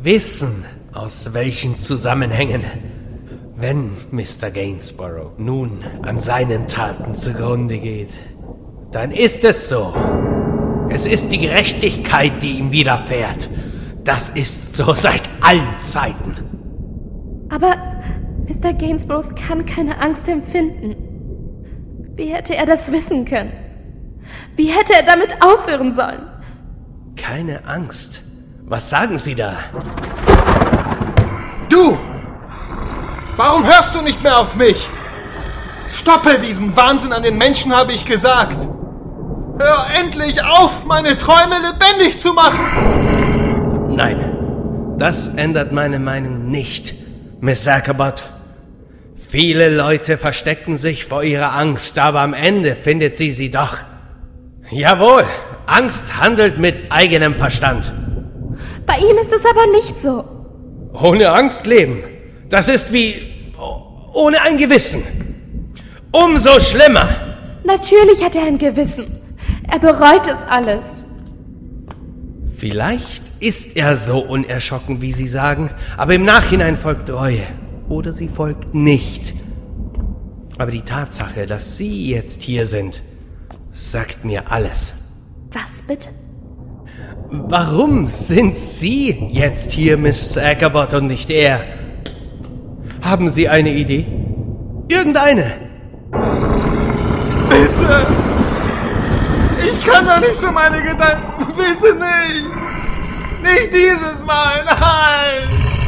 wissen, aus welchen Zusammenhängen. Wenn Mr. Gainsborough nun an seinen Taten zugrunde geht, dann ist es so. Es ist die Gerechtigkeit, die ihm widerfährt. Das ist so seit allen Zeiten. Aber Mr. Gainsborough kann keine Angst empfinden. Wie hätte er das wissen können? Wie hätte er damit aufhören sollen? Keine Angst. Was sagen Sie da? Du! Warum hörst du nicht mehr auf mich? Stoppe diesen Wahnsinn an den Menschen, habe ich gesagt. Hör endlich auf, meine Träume lebendig zu machen! Nein, das ändert meine Meinung nicht, Miss Ackerbott. Viele Leute verstecken sich vor ihrer Angst, aber am Ende findet sie doch. Jawohl, Angst handelt mit eigenem Verstand. Bei ihm ist es aber nicht so. Ohne Angst leben, das ist wie ohne ein Gewissen. Umso schlimmer. Natürlich hat er ein Gewissen. Er bereut es alles. Vielleicht ist er so unerschrocken, wie Sie sagen, aber im Nachhinein folgt Reue. Oder sie folgt nicht. Aber die Tatsache, dass Sie jetzt hier sind, sagt mir alles. Was bitte? Warum sind Sie jetzt hier, Miss Ackerbott, und nicht er? Haben Sie eine Idee? Irgendeine? Bitte! Ich kann doch nicht für meine Gedanken. Bitte nicht! Nicht dieses Mal, nein!